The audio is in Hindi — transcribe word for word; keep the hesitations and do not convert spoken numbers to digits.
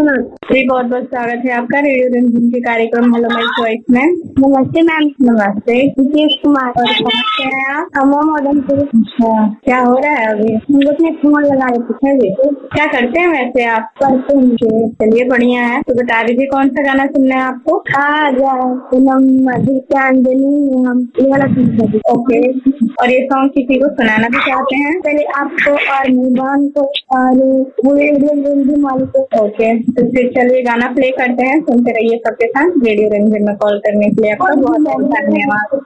जी बहुत बहुत स्वागत है आपका रेडियो रंजन के कार्यक्रम हेलो माय चॉइस में। नमस्ते मैम। नमस्ते। नीतीश कुमार। और कहाँ से हैं आप? हम मदनपुर। अच्छा, क्या हो रहा है अभी? हम लोग ने फोन लगा रहे थे। क्या करते हैं वैसे आप? पढ़ते हैं। चलिए बढ़िया है। तो बता दीजिए कौन सा गाना सुनना है आपको? आज पूनम मधुचांदनी हम ये वाला सुन रहे थे। ओके, और ये सॉन्ग किसी को सुनाना भी चाहते हैं? पहले आपको और निबान को और पूरे रेडियो रंजन वाले को। ओके, तो फिर चलिए गाना प्ले करते हैं, सुनते रहिए सबके साथ। रेडियो रंजन में कॉल करने के लिए आपका बहुत बहुत धन्यवाद।